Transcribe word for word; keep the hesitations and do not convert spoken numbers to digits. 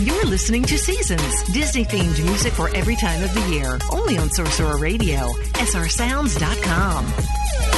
You're listening to Seasons, Disney-themed music for every time of the year. Only on Sorcerer Radio, S R sounds dot com.